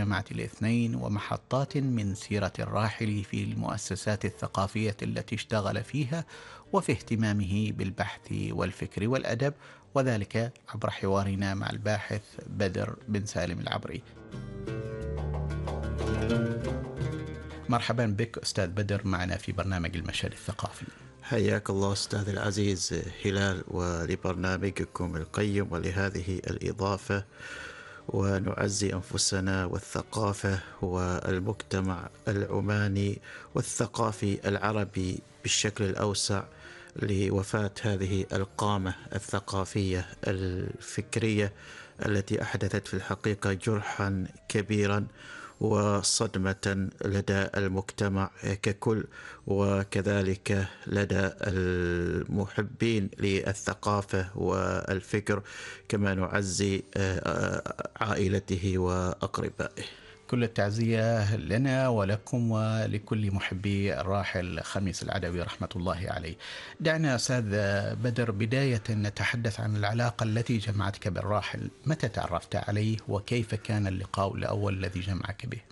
جامعة الاثنين ومحطات من سيرة الراحل في المؤسسات الثقافية التي اشتغل فيها، وفي اهتمامه بالبحث والفكر والأدب، وذلك عبر حوارنا مع الباحث بدر بن سالم العبري. مرحبا بك أستاذ بدر معنا في برنامج المشهد الثقافي. حياك الله أستاذ العزيز هلال، ولبرنامجكم القيم ولهذه الإضافة، ونعزي أنفسنا والثقافة والمجتمع العماني والثقافي العربي بالشكل الأوسع لوفاة هذه القامة الثقافية الفكرية التي أحدثت في الحقيقة جرحا كبيرا وصدمة لدى المجتمع ككل، وكذلك لدى المحبين للثقافة والفكر، كما نعزي عائلته وأقربائه. كل التعزية لنا ولكم ولكل محبي الراحل خميس العدوي رحمة الله عليه. دعنا أستاذ بدر بداية نتحدث عن العلاقة التي جمعتك بالراحل. متى تعرفت عليه وكيف كان اللقاء الأول الذي جمعك به؟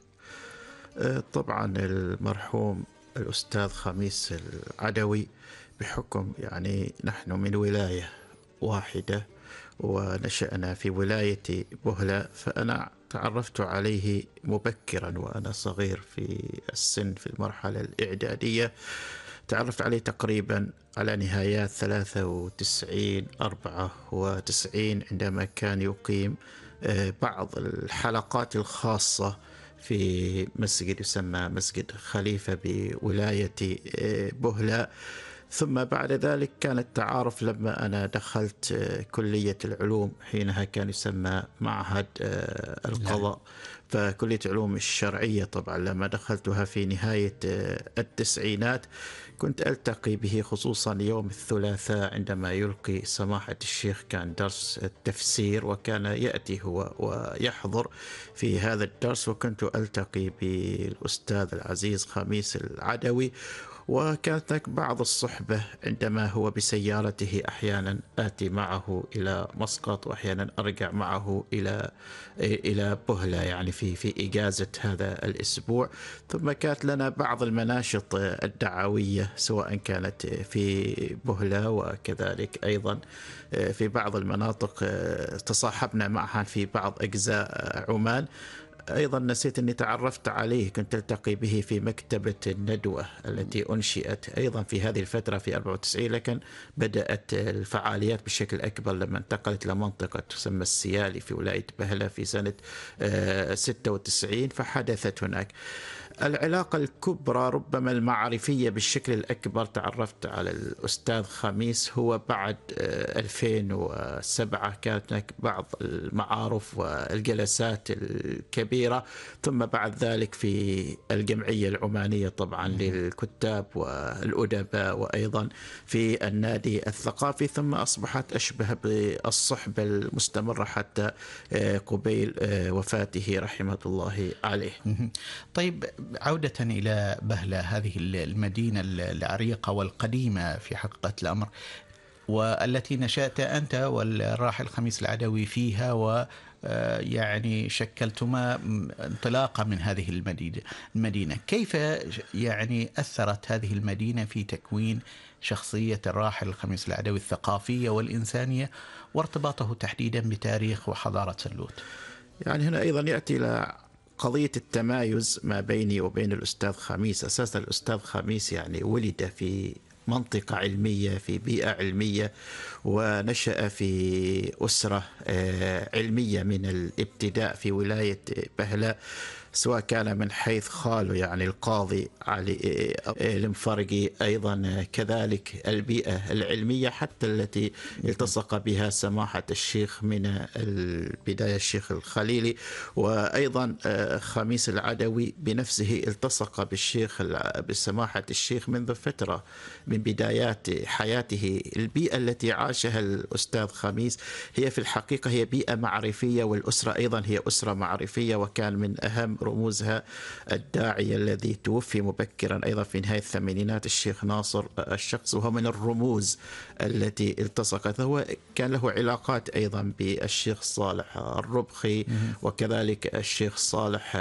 طبعا المرحوم الأستاذ خميس العدوي، بحكم يعني نحن من ولاية واحدة ونشأنا في ولاية بهلة، فأنا تعرفت عليه مبكرا وأنا صغير في السن، في المرحلة الإعدادية. تعرفت عليه تقريبا على نهايات 93 94 عندما كان يقيم بعض الحلقات الخاصة في مسجد يسمى مسجد خليفة بولاية بهلة. ثم بعد ذلك كان التعارف لما أنا دخلت كلية العلوم، حينها كان يسمى معهد القضاء، فكلية العلوم الشرعية طبعا لما دخلتها في نهاية التسعينات كنت ألتقي به خصوصا يوم الثلاثاء عندما يلقي سماحة الشيخ، كان درس التفسير وكان يأتي هو ويحضر في هذا الدرس، وكنت ألتقي بالأستاذ العزيز خميس العدوي. وكانت هناك بعض الصحبة عندما هو بسيارته أحيانا آتي معه إلى مسقط وأحيانا أرجع معه إلى بهلة، يعني في إجازة هذا الأسبوع. ثم كانت لنا بعض المناشط الدعوية سواء كانت في بهلة وكذلك أيضا في بعض المناطق تصاحبنا معها في بعض أجزاء عمان. أيضا نسيت أني تعرفت عليه، كنت ألتقي به في مكتبة الندوة التي أنشئت أيضا في هذه الفترة في 94، لكن بدأت الفعاليات بشكل أكبر لما انتقلت لمنطقة تسمى السيالي في ولاية بهلة في سنة 96، فحدثت هناك العلاقة الكبرى ربما المعرفية بالشكل الأكبر. تعرفت على الأستاذ خميس هو بعد 2007، كانت هناك بعض المعارف والجلسات الكبيرة، ثم بعد ذلك في الجمعية العمانية طبعا للكتاب والأدباء، وأيضا في النادي الثقافي، ثم أصبحت أشبه بالصحبة المستمرة حتى قبيل وفاته رحمة الله عليه. طيب، عودة إلى بهلة، هذه المدينة العريقة والقديمة في حقيقة الأمر، والتي نشأت أنت والراحل خميس العدوي فيها، ويعني شكلتما انطلاقة من هذه المدينة. كيف يعني أثرت هذه المدينة في تكوين شخصية الراحل خميس العدوي الثقافية والإنسانية، وارتباطه تحديدا بتاريخ وحضارة سلوت؟ يعني هنا أيضا يأتي إلى قضية التمايز ما بيني وبين الأستاذ خميس. أساسا الأستاذ خميس يعني ولد في منطقة علمية، في بيئة علمية، ونشأ في أسرة علمية من الابتداء في ولاية بهلة، سواء كان من حيث خاله يعني القاضي علي المفرقي، أيضا كذلك البيئة العلمية حتى التي التصق بها سماحة الشيخ من البداية الشيخ الخليلي، وأيضا خميس العدوي بنفسه التصق بسماحة الشيخ منذ فترة من بدايات حياته. البيئة التي عاشها الأستاذ خميس هي في الحقيقة هي بيئة معرفية، والأسرة أيضا هي أسرة معرفية، وكان من أهم رموزها الداعية الذي توفي مبكرا أيضا في نهاية الثمانينات الشيخ ناصر الشخص، وهو من الرموز التي التصقت. هو كان له علاقات أيضا بالشيخ صالح الربخي وكذلك الشيخ صالح